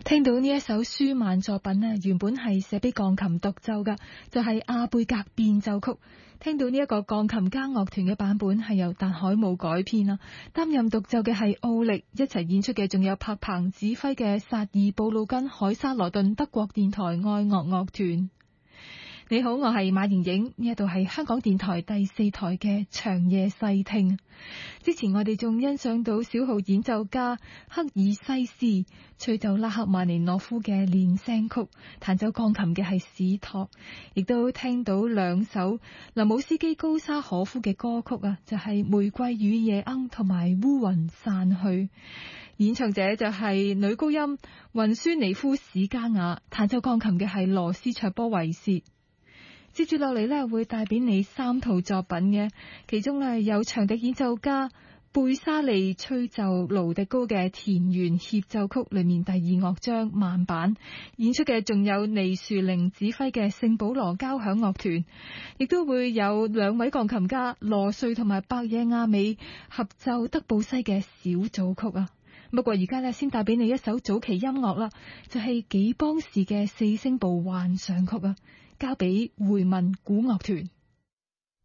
聽到呢一首舒曼作品呢，原本係寫俾鋼琴獨奏㗎，就係阿貝格變奏曲。聽到呢一個鋼琴家樂團嘅版本係由達海姆改編啦，擔任獨奏嘅係奧力，一齊演出嘅仲有柏彭指揮嘅薩爾布魯根海沙羅頓德國電台愛樂樂團。你好，我係馬瑩瑩，呢一度係香港電台第4台嘅長夜細聽。之前我哋仲欣賞到小號演奏家克爾西斯、吹奏拉赫曼尼諾夫嘅練聲曲，彈奏鋼琴嘅係史托，亦都聽到2首林姆斯基高沙可夫嘅歌曲啊，就係、是《玫瑰與夜鶯》同埋《烏雲散去》。演唱者就係女高音雲舒尼夫史加雅，彈奏鋼琴嘅係羅斯卓波維斯。接住落嚟呢，會帶俾你3套作品嘅，其中呢，有長笛演奏家貝沙利吹奏盧迪高嘅田園協奏曲裏面第2樂章慢板，演出嘅仲有尼樹寧指揮嘅聖保羅交響樂團，亦都會有2位鋼琴家羅瑞同埋白野亞美合奏德布西嘅小組曲啊。不過而家呢，先帶俾你一首早期音樂啦，就係紀邦士嘅4聲部幻想曲啊。交俾回民古樂團。